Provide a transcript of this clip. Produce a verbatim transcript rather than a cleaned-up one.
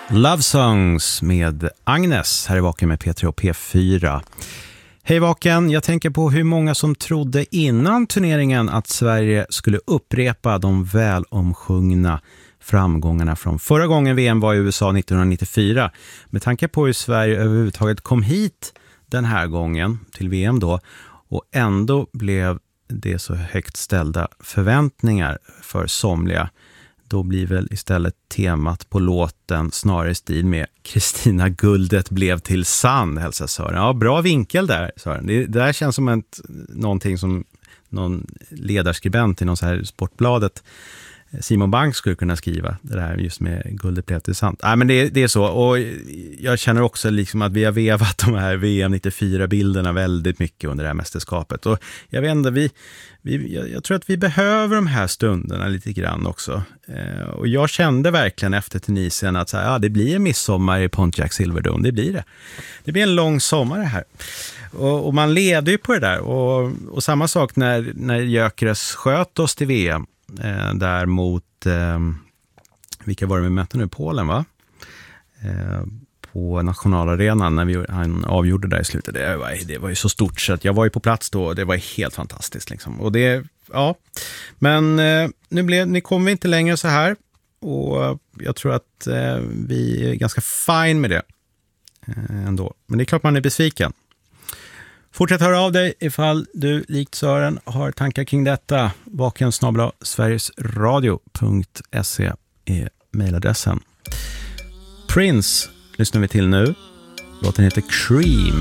Love Songs med Agnes här i Vaken med P tre och P fyra. Hej Vaken, jag tänker på hur många som trodde innan turneringen att Sverige skulle upprepa de välomsjungna framgångarna från förra gången V M var i U S A nittonhundranittiofyra. Med tanke på hur Sverige överhuvudtaget kom hit den här gången till V M då, och ändå blev det så högt ställda förväntningar för somliga. Då blir väl istället temat på låten snarare stil med Kristina Guldet blev till sann, hälsar Sören. Ja, bra vinkel där, Sören. Det, det där känns som ett, någonting som någon ledarskribent i någon så här Sportbladet, Simon Bank, skulle kunna skriva. Det där just med Guldet blev till sann. Nej, men det, det är så. Och jag känner också liksom att vi har vevat de här V M nittiofyra-bilderna väldigt mycket under det här mästerskapet. Och jag vet inte, vi, vi, jag, jag tror att vi behöver de här stunderna lite grann också. Eh, och jag kände verkligen efter Tunisien att så här, ja, det blir en midsommar i Pontiac Silverdome. Det blir det. Det blir en lång sommar det här. Och, och man leder ju på det där. Och, och samma sak när, när Gyökeres sköt oss till V M. Eh, där mot eh, vilka var det vi mötte nu? Polen, va? Eh, på nationalarenan när vi, han avgjorde där i slutet. Det var, det var ju så stort så att jag var ju på plats då och det var helt fantastiskt liksom. Och det, ja. Men eh, nu, blev, nu kommer vi inte längre så här och jag tror att eh, vi är ganska fine med det eh, ändå. Men det är klart man är besviken. Fortsätt höra av dig ifall du, likt Sören, har tankar kring detta. Vaken snabel-a sverigesradio punkt se är mejladressen. Prince lyssnar vi till nu. Låten heter Cream.